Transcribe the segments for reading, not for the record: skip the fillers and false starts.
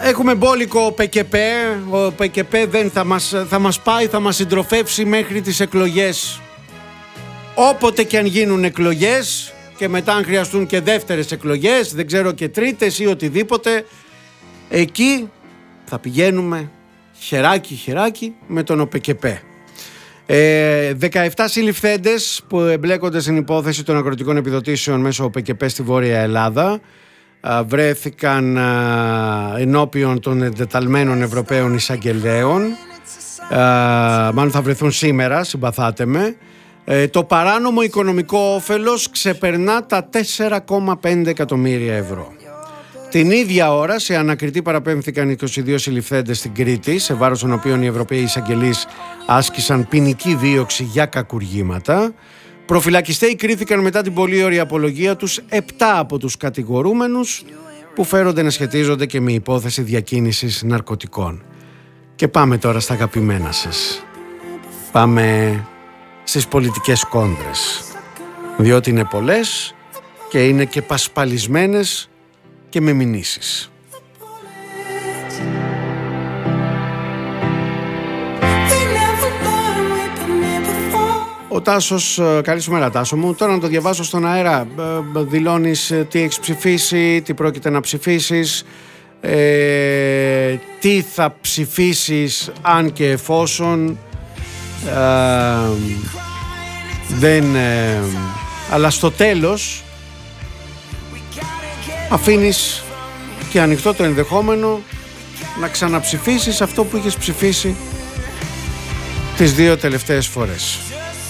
Έχουμε μπόλικο ΠΚΠ. Ο ΠΚΠ δεν θα μας πάει, θα μας συντροφεύσει μέχρι τις εκλογές. Όποτε και αν γίνουν εκλογές, και μετά αν χρειαστούν και δεύτερες εκλογές, δεν ξέρω, και τρίτες ή οτιδήποτε, εκεί θα πηγαίνουμε χεράκι με τον ΟΠΚΠ. 17 συλληφθέντες που εμπλέκονται στην υπόθεση των αγροτικών επιδοτήσεων μέσω ΟΠΚΠ στη Βόρεια Ελλάδα βρέθηκαν ενώπιον των εντεταλμένων Ευρωπαίων εισαγγελέων. Μάλλον θα βρεθούν σήμερα, συμπαθάτε με. Το παράνομο οικονομικό όφελος ξεπερνά τα 4,5 εκατομμύρια ευρώ. Την ίδια ώρα σε ανακριτή παραπέμφθηκαν 22 συλληφθέντες στην Κρήτη, σε βάρος των οποίων οι Ευρωπαίοι εισαγγελείς άσκησαν ποινική δίωξη για κακουργήματα. Προφυλακιστέοι κρίθηκαν μετά την πολύ ωραία απολογία τους 7 από τους κατηγορούμενους, που φέρονται να σχετίζονται και με υπόθεση διακίνησης ναρκωτικών. Και πάμε τώρα στα αγαπημένα σας. Πάμε στις πολιτικές κόντρες, διότι είναι πολλές και είναι και πασπαλισμένες και με μηνύσεις. Ο Τάσος, καλή σου μέρα Τάσο μου. Τώρα να το διαβάσω στον αέρα. Δηλώνεις τι έχεις ψηφίσει, τι πρόκειται να ψηφίσεις, τι θα ψηφίσεις αν και εφόσον. Αλλά στο τέλος αφήνεις και ανοιχτό το ενδεχόμενο να ξαναψηφίσεις αυτό που είχες ψηφίσει τις 2 τελευταίες φορές.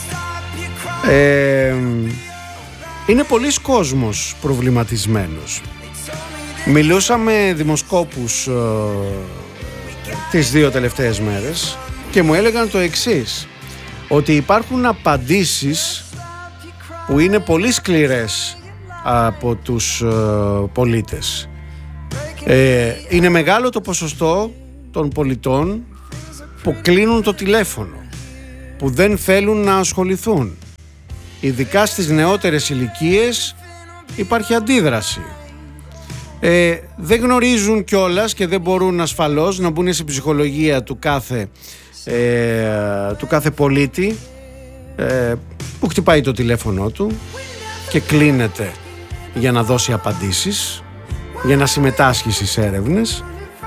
Είναι πολλής κόσμος προβληματισμένος. Μιλούσα με δημοσκόπους τις 2 τελευταίες μέρες και μου έλεγαν το εξής, ότι υπάρχουν απαντήσεις που είναι πολύ σκληρές από τους πολίτες. Είναι μεγάλο το ποσοστό των πολιτών που κλείνουν το τηλέφωνο, που δεν θέλουν να ασχοληθούν. Ειδικά στις νεότερες ηλικίες υπάρχει αντίδραση. Δεν γνωρίζουν κιόλας και δεν μπορούν ασφαλώς να μπουν στην ψυχολογία του κάθε πολίτη που χτυπάει το τηλέφωνο του και κλείνεται για να δώσει απαντήσεις, για να συμμετάσχει στις έρευνες.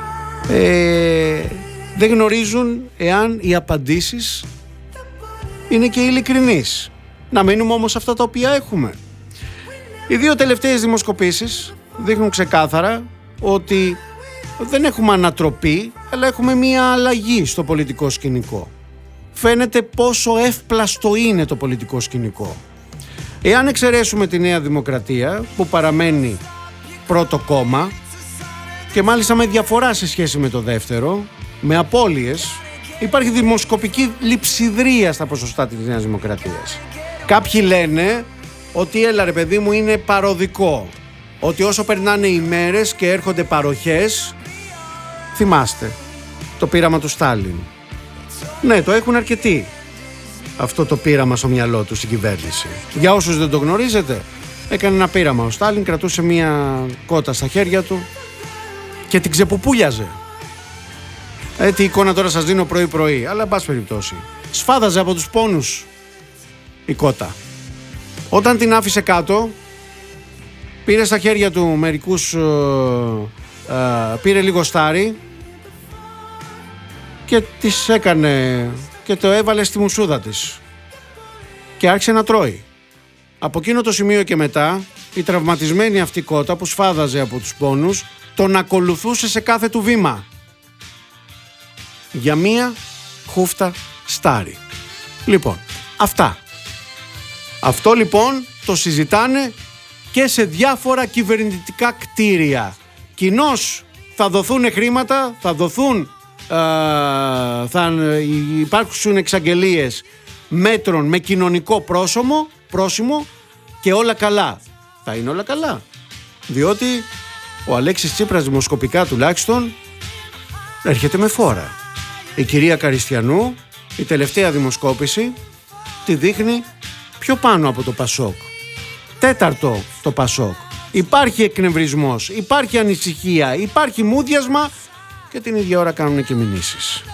Δεν γνωρίζουν εάν οι απαντήσεις είναι και ειλικρινείς. Να μείνουμε όμως αυτά τα οποία έχουμε. Οι 2 τελευταίες δημοσκοπήσεις δείχνουν ξεκάθαρα ότι δεν έχουμε ανατροπή, αλλά έχουμε μία αλλαγή στο πολιτικό σκηνικό. Φαίνεται πόσο εύπλαστο είναι το πολιτικό σκηνικό. Εάν εξαιρέσουμε τη Νέα Δημοκρατία, που παραμένει πρώτο κόμμα και μάλιστα με διαφορά σε σχέση με το δεύτερο, με απώλειες, υπάρχει δημοσκοπική λειψιδρία στα ποσοστά της Νέας Δημοκρατίας. Κάποιοι λένε ότι έλα ρε παιδί μου, είναι παροδικό, ότι όσο περνάνε οι μέρες και έρχονται παροχές, θυμάστε το πείραμα του Στάλιν. Ναι, το έχουν αρκετοί αυτό το πείραμα στο μυαλό του στην κυβέρνηση. Για όσους δεν το γνωρίζετε, έκανε ένα πείραμα ο Στάλιν, κρατούσε μια κότα στα χέρια του και την ξεπουπούλιαζε. Τι εικόνα τώρα σας δίνω πρωί-πρωί, αλλά εν πάση περιπτώσει. Σφάδαζε από τους πόνους η κότα. Όταν την άφησε κάτω, πήρε στα χέρια του μερικούς, πήρε λίγο στάρι και τις έκανε και το έβαλε στη μουσούδα της και άρχισε να τρώει. Από εκείνο το σημείο και μετά, η τραυματισμένη αυτή κότα που σφάδαζε από τους πόνους τον ακολουθούσε σε κάθε του βήμα για μία χούφτα στάρι. Λοιπόν, αυτό λοιπόν το συζητάνε και σε διάφορα κυβερνητικά κτίρια. Κοινώς θα δοθούν χρήματα, θα υπάρξουν εξαγγελίες μέτρων με κοινωνικό πρόσημο και όλα καλά. Θα είναι όλα καλά, διότι ο Αλέξης Τσίπρας δημοσκοπικά τουλάχιστον έρχεται με φόρα. Η κυρία Καριστιανού, η τελευταία δημοσκόπηση, τη δείχνει πιο πάνω από το Πασόκ. 4ο το Πασόκ. Υπάρχει εκνευρισμός, υπάρχει ανησυχία, υπάρχει μούδιασμα και την ίδια ώρα κάνουν και μηνύσεις.